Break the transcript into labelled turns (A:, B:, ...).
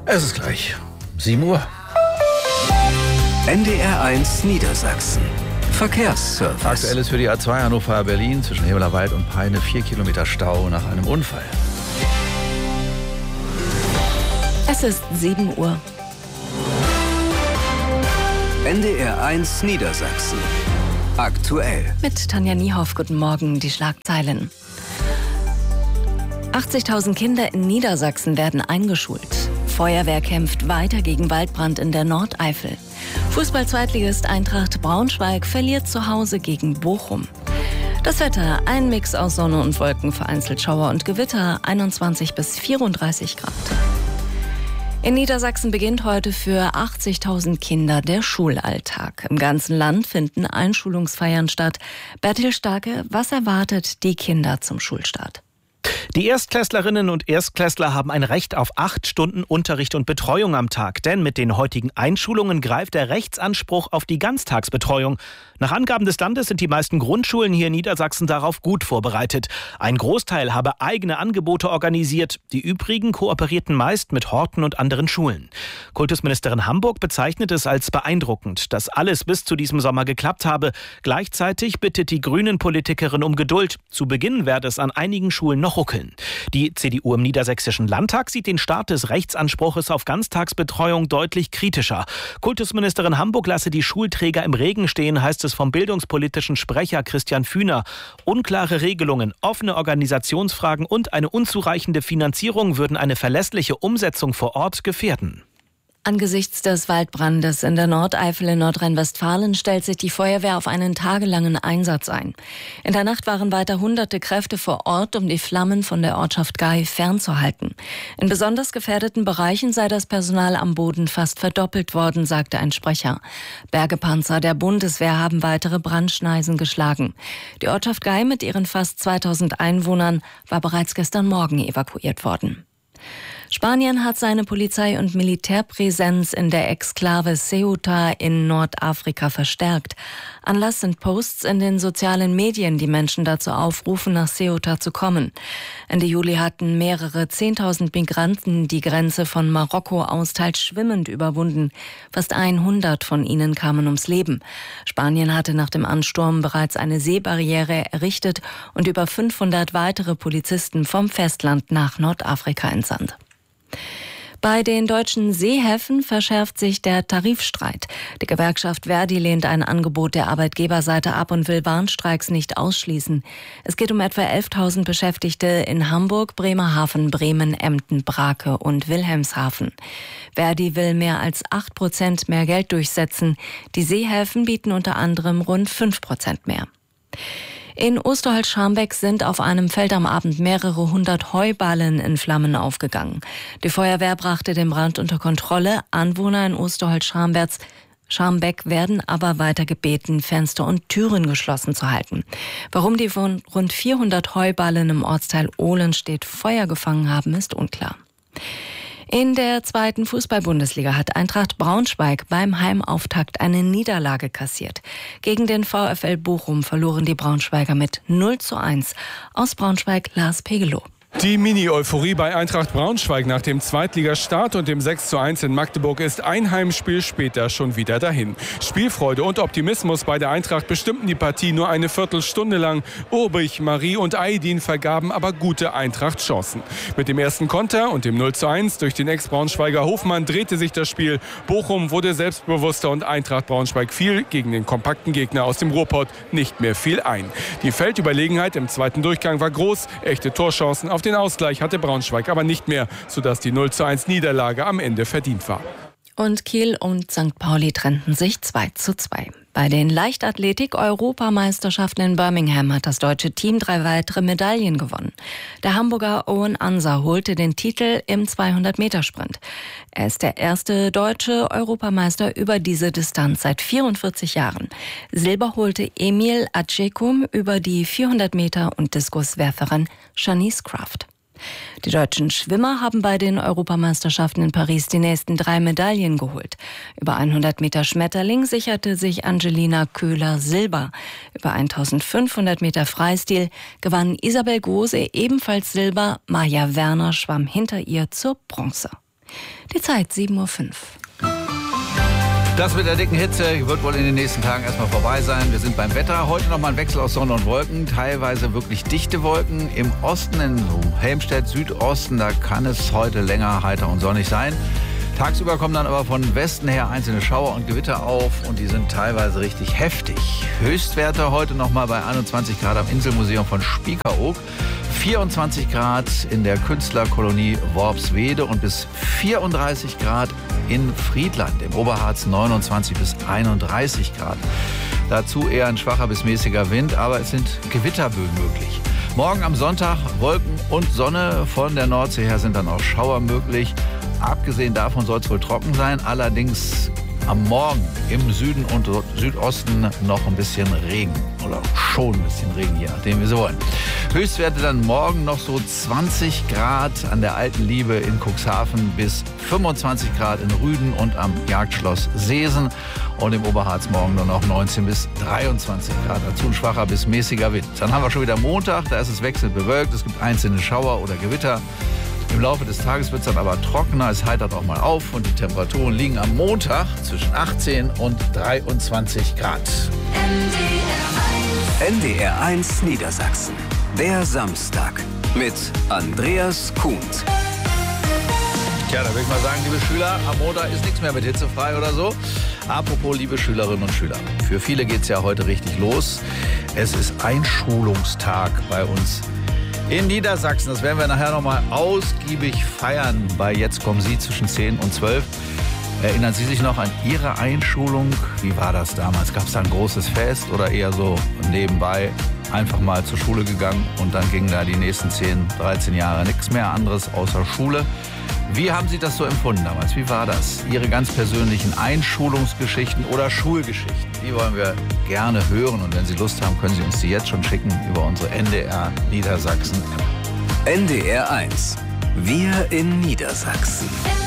A: Es ist gleich 7 Uhr.
B: NDR1 Niedersachsen. Verkehrsservice.
A: Aktuell ist für die A2 Hannover-Berlin zwischen Hebelerwald und Peine 4 Kilometer Stau nach einem Unfall.
C: Es ist 7 Uhr.
B: NDR1 Niedersachsen. Aktuell.
C: Mit Tanja Niehoff, guten Morgen, die Schlagzeilen. 80.000 Kinder in Niedersachsen werden eingeschult. Feuerwehr kämpft weiter gegen Waldbrand in der Nordeifel. Fußball-Zweitligist Eintracht Braunschweig verliert zu Hause gegen Bochum. Das Wetter, ein Mix aus Sonne und Wolken, vereinzelt Schauer und Gewitter, 21 bis 34 Grad. In Niedersachsen beginnt heute für 80.000 Kinder der Schulalltag. Im ganzen Land finden Einschulungsfeiern statt. Bertil Starke, was erwartet die Kinder zum Schulstart?
D: Die Erstklässlerinnen und Erstklässler haben ein Recht auf 8 Stunden Unterricht und Betreuung am Tag. Denn mit den heutigen Einschulungen greift der Rechtsanspruch auf die Ganztagsbetreuung. Nach Angaben des Landes sind die meisten Grundschulen hier in Niedersachsen darauf gut vorbereitet. Ein Großteil habe eigene Angebote organisiert. Die übrigen kooperierten meist mit Horten und anderen Schulen. Kultusministerin Hamburg bezeichnet es als beeindruckend, dass alles bis zu diesem Sommer geklappt habe. Gleichzeitig bittet die Grünen-Politikerin um Geduld. Zu Beginn werde es an einigen Schulen noch ruckeln. Die CDU im Niedersächsischen Landtag sieht den Start des Rechtsanspruches auf Ganztagsbetreuung deutlich kritischer. Kultusministerin Hamburg lasse die Schulträger im Regen stehen, heißt es vom bildungspolitischen Sprecher Christian Fühner. Unklare Regelungen, offene Organisationsfragen und eine unzureichende Finanzierung würden eine verlässliche Umsetzung vor Ort gefährden.
C: Angesichts des Waldbrandes in der Nordeifel in Nordrhein-Westfalen stellt sich die Feuerwehr auf einen tagelangen Einsatz ein. In der Nacht waren weiter hunderte Kräfte vor Ort, um die Flammen von der Ortschaft Gail fernzuhalten. In besonders gefährdeten Bereichen sei das Personal am Boden fast verdoppelt worden, sagte ein Sprecher. Bergepanzer der Bundeswehr haben weitere Brandschneisen geschlagen. Die Ortschaft Gail mit ihren fast 2000 Einwohnern war bereits gestern Morgen evakuiert worden. Spanien hat seine Polizei- und Militärpräsenz in der Exklave Ceuta in Nordafrika verstärkt. Anlass sind Posts in den sozialen Medien, die Menschen dazu aufrufen, nach Ceuta zu kommen. Ende Juli hatten mehrere 10.000 Migranten die Grenze von Marokko aus teils schwimmend überwunden. Fast 100 von ihnen kamen ums Leben. Spanien hatte nach dem Ansturm bereits eine Seebarriere errichtet und über 500 weitere Polizisten vom Festland nach Nordafrika entsandt. Bei den deutschen Seehäfen verschärft sich der Tarifstreit. Die Gewerkschaft Verdi lehnt ein Angebot der Arbeitgeberseite ab und will Warnstreiks nicht ausschließen. Es geht um etwa 11.000 Beschäftigte in Hamburg, Bremerhaven, Bremen, Emden, Brake und Wilhelmshaven. Verdi will mehr als 8% mehr Geld durchsetzen. Die Seehäfen bieten unter anderem rund 5% mehr. In Osterholz-Scharmbeck sind auf einem Feld am Abend mehrere hundert Heuballen in Flammen aufgegangen. Die Feuerwehr brachte den Brand unter Kontrolle. Anwohner in Osterholz-Scharmbeck werden aber weiter gebeten, Fenster und Türen geschlossen zu halten. Warum die von rund 400 Heuballen im Ortsteil Ohlenstedt Feuer gefangen haben, ist unklar. In der 2. Fußball-Bundesliga hat Eintracht Braunschweig beim Heimauftakt eine Niederlage kassiert. Gegen den VfL Bochum verloren die Braunschweiger mit 0:1. Aus Braunschweig Lars Pegelow.
E: Die Mini-Euphorie bei Eintracht Braunschweig nach dem Zweitligastart und dem 6:1 in Magdeburg ist ein Heimspiel später schon wieder dahin. Spielfreude und Optimismus bei der Eintracht bestimmten die Partie nur eine Viertelstunde lang. Urbich, Marie und Aydin vergaben aber gute Eintracht-Chancen. Mit dem ersten Konter und dem 0:1 durch den Ex-Braunschweiger Hofmann drehte sich das Spiel. Bochum wurde selbstbewusster und Eintracht Braunschweig fiel gegen den kompakten Gegner aus dem Ruhrpott nicht mehr viel ein. Die Feldüberlegenheit im zweiten Durchgang war groß, echte Torchancen auf den Ausgleich hatte Braunschweig aber nicht mehr, sodass die 0:1 Niederlage am Ende verdient war.
C: Und Kiel und St. Pauli trennten sich 2:2. Bei den Leichtathletik-Europameisterschaften in Birmingham hat das deutsche Team 3 weitere Medaillen gewonnen. Der Hamburger Owen Anser holte den Titel im 200-Meter-Sprint. Er ist der erste deutsche Europameister über diese Distanz seit 44 Jahren. Silber holte Emil Acecum über die 400 Meter und Diskuswerferin Shanice Kraft. Die deutschen Schwimmer haben bei den Europameisterschaften in Paris die nächsten 3 Medaillen geholt. Über 100 Meter Schmetterling sicherte sich Angelina Köhler Silber. Über 1500 Meter Freistil gewann Isabel Gose ebenfalls Silber. Maja Werner schwamm hinter ihr zur Bronze. Die Zeit 7:05 Uhr.
A: Das mit der dicken Hitze wird wohl in den nächsten Tagen erstmal vorbei sein. Wir sind beim Wetter. Heute nochmal ein Wechsel aus Sonne und Wolken. Teilweise wirklich dichte Wolken. Im Osten, in Helmstedt, Südosten, da kann es heute länger heiter und sonnig sein. Tagsüber kommen dann aber von Westen her einzelne Schauer und Gewitter auf und die sind teilweise richtig heftig. Höchstwerte heute nochmal bei 21 Grad am Inselmuseum von Spiekeroog, 24 Grad in der Künstlerkolonie Worpswede und bis 34 Grad in Friedland, im Oberharz 29 bis 31 Grad. Dazu eher ein schwacher bis mäßiger Wind, aber es sind Gewitterböen möglich. Morgen am Sonntag Wolken und Sonne, von der Nordsee her sind dann auch Schauer möglich. Abgesehen davon soll es wohl trocken sein, allerdings am Morgen im Süden und Südosten noch ein bisschen Regen oder schon ein bisschen Regen, je nachdem wie Sie wollen. Höchstwerte dann morgen noch so 20 Grad an der Alten Liebe in Cuxhaven bis 25 Grad in Rüden und am Jagdschloss Seesen und im Oberharz morgen nur noch 19 bis 23 Grad. Dazu ein schwacher bis mäßiger Wind. Dann haben wir schon wieder Montag, da ist es wechselnd bewölkt, es gibt einzelne Schauer oder Gewitter. Im Laufe des Tages wird es dann aber trockener, es heitert auch mal auf und die Temperaturen liegen am Montag zwischen 18 und 23 Grad.
B: NDR1 Niedersachsen. Der Samstag mit Andreas Kuhnt.
A: Tja, da würde ich mal sagen, liebe Schüler, am Montag ist nichts mehr mit hitzefrei oder so. Apropos, liebe Schülerinnen und Schüler, für viele geht es ja heute richtig los. Es ist Einschulungstag bei uns in Niedersachsen. Das werden wir nachher nochmal ausgiebig feiern bei Jetzt kommen Sie zwischen 10 und 12. Erinnern Sie sich noch an Ihre Einschulung? Wie war das damals? Gab es da ein großes Fest oder eher so nebenbei einfach mal zur Schule gegangen und dann ging da die nächsten 10, 13 Jahre nichts mehr anderes außer Schule? Wie haben Sie das so empfunden damals? Wie war das? Ihre ganz persönlichen Einschulungsgeschichten oder Schulgeschichten? Die wollen wir gerne hören. Und wenn Sie Lust haben, können Sie uns die jetzt schon schicken über unsere NDR Niedersachsen App.
B: NDR1. Wir in Niedersachsen.